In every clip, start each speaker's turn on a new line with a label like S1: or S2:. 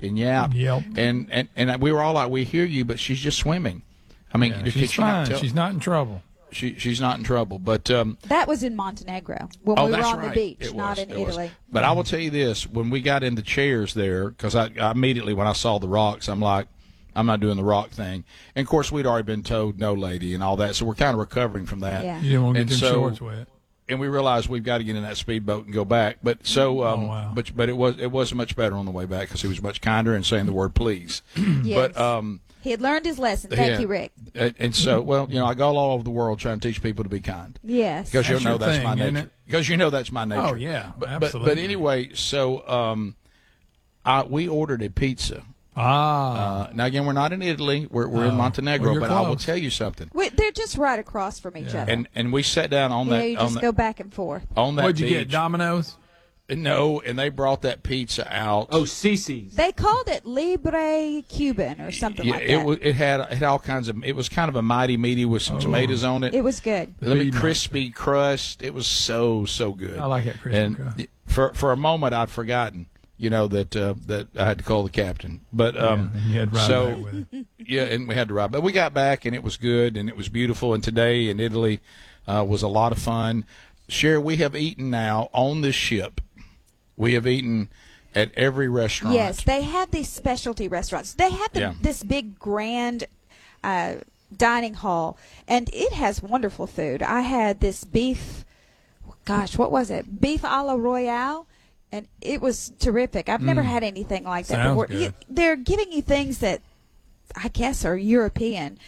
S1: and yap.
S2: Yelp.
S1: And we were all like, we hear you, but she's just swimming. I mean,
S2: she's fine. She's not in trouble.
S1: She's not in trouble. But
S3: that was in Montenegro when we were on the beach, not in Italy.
S1: But I will tell you this: when we got in the chairs there, because I immediately when I saw the rocks, I'm like, I'm not doing the rock thing. And of course, we'd already been told no, lady, and all that. So we're kind of recovering from that.
S3: Yeah.
S2: You didn't want to get them shorts wet.
S1: And we realized we've got to get in that speedboat and go back. But but it was much better on the way back because he was much kinder and saying the word please.
S3: Yes.
S1: But
S3: he had learned his lesson. Thank you, Rick.
S1: And so, well, I go all over the world trying to teach people to be kind.
S3: Yes.
S1: Because
S2: that's
S1: that's my nature. Because that's my nature.
S2: Oh yeah, absolutely.
S1: But anyway, so we ordered a pizza. Now again, we're not in Italy. We're in Montenegro.
S2: Well,
S1: but
S2: close.
S1: I will tell you something.
S3: They're just right across from each other.
S1: And we sat down on that.
S3: You just go back and forth.
S1: On that
S2: What'd you
S1: beach.
S2: get? Domino's?
S1: No, and they brought that pizza out.
S4: Oh, Cece's.
S3: They called it Libre Cuban or something like that.
S1: It had all kinds of. It was kind of a mighty meaty with some tomatoes on it.
S3: It was good.
S1: Crispy crust. It was so good.
S2: I like that crispy crust.
S1: For a moment, I'd forgotten. That I had to call the captain, but
S2: you had to ride back with it.
S1: Yeah, and we had to ride. But we got back, and it was good, and it was beautiful. And today in Italy was a lot of fun. Sherry, we have eaten now on this ship. We have eaten at every restaurant.
S3: Yes, they have these specialty restaurants. They have this big grand dining hall, and it has wonderful food. I had this beef. Gosh, what was it? Beef a la Royale. And it was terrific. I've never had anything like that before.
S2: Good.
S3: They're giving you things that I guess are European,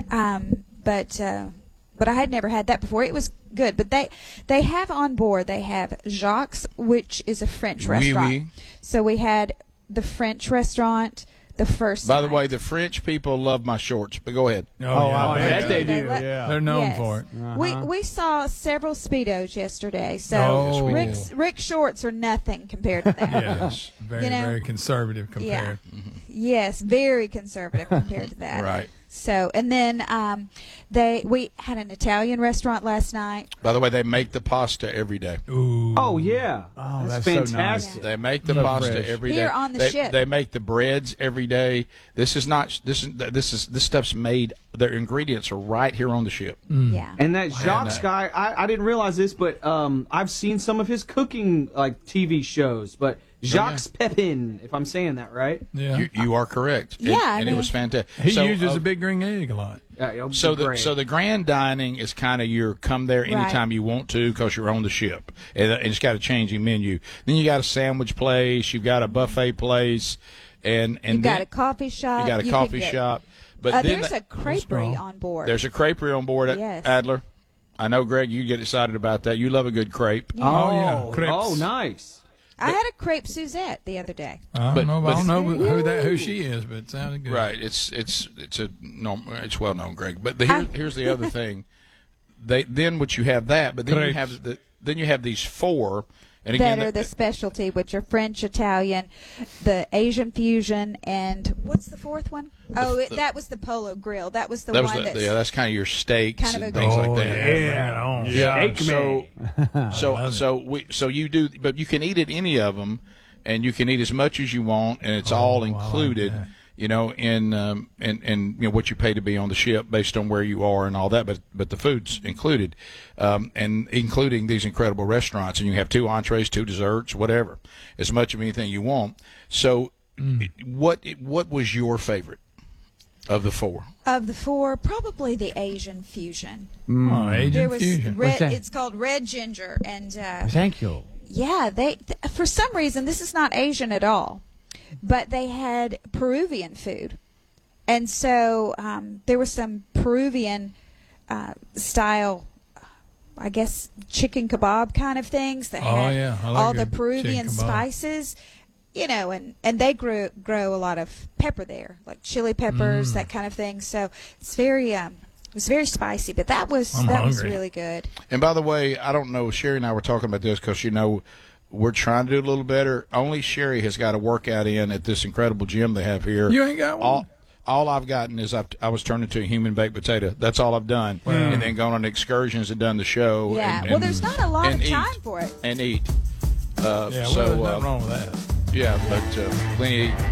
S3: but I had never had that before. It was good. But they have on board. They have Jacques, which is a French restaurant.
S1: Oui.
S3: So we had the French restaurant. The first.
S1: By the way, the French people love my shorts. But go ahead.
S4: I bet they do. Yeah.
S2: They're known for it.
S3: We saw several Speedos yesterday, so Rick's shorts are nothing compared to that.
S2: Yes, very conservative compared.
S3: Yeah. Yes, very conservative compared to that.
S1: Right.
S3: So, and then we had an Italian restaurant last night.
S1: By the way, they make the pasta every day.
S2: Ooh.
S4: Oh yeah.
S2: Oh,
S4: that's
S2: fantastic.
S4: so nice.
S1: They make the pasta every day.
S3: Here on the ship.
S1: They make the breads every day. This stuff's made. Their ingredients are right here on the ship.
S3: Yeah.
S4: And that Jacques guy, I didn't realize this, but I've seen some of his cooking TV shows. But Jacques Pepin, if I'm saying that right.
S2: Yeah.
S1: You are correct.
S3: Yeah,
S1: and it was fantastic.
S2: He uses a big green egg a lot.
S1: So the grand dining is kind of your come there anytime you want to because you're on the ship, and it's got a changing menu. Then you got a sandwich place, you've got a buffet place, and
S3: you've got a coffee shop.
S1: You got a coffee shop. But then
S3: there's a creperie on board.
S1: There's a creperie on board at Adler. I know, Greg, you get excited about that. You love a good crepe.
S2: Oh, yeah.
S4: Oh, nice.
S3: I had a crepe Suzette the other day.
S2: I don't know who she is, but it sounded good.
S1: Right, it's well known, Greg. But here's the other thing. What you have that, but then you have these four. And again,
S3: that are the specialty, which are French, Italian, the Asian fusion, and what's the fourth one? That was the Polo Grill. That was the one
S1: that's kind of your steaks
S3: kind of
S1: and things like that.
S2: Yeah.
S1: So you do, but you can eat at any of them, and you can eat as much as you want, and it's all included. In what you pay to be on the ship based on where you are and all that, but the food's included, and including these incredible restaurants, and you have 2 entrees, 2 desserts, whatever, as much of anything you want. So, what was your favorite of the 4?
S3: Of the 4, probably the Asian fusion.
S2: Asian fusion.
S3: It's called Red Ginger, and
S4: thank you.
S3: Yeah, for some reason this is not Asian at all. But they had Peruvian food. And so there was some Peruvian style, I guess, chicken kebab kind of things that had all the Peruvian spices, and they grow a lot of pepper there, like chili peppers, that kind of thing. So it's very spicy, but that was really good.
S1: And by the way, I don't know, Sherry and I were talking about this because we're trying to do a little better. Only Sherry has got a workout in at this incredible gym they have here.
S2: You ain't got one?
S1: All I've gotten is I was turned into a human baked potato. That's all I've done. Wow. And then gone on excursions and done the show.
S3: Yeah, well, there's not a lot of time for it.
S1: And eat.
S2: There's nothing wrong with that.
S1: Yeah, but plenty to eat.